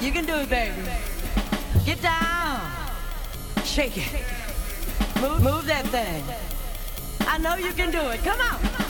You can do it, baby. Get down. Shake it. Move that thing. I know you can do it. Come on.